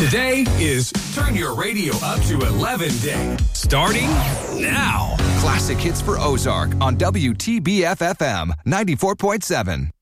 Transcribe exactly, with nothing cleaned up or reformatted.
Today is Turn Your Radio Up to eleven Day. Starting now. Classic hits for Ozark on W T B F F M ninety-four point seven.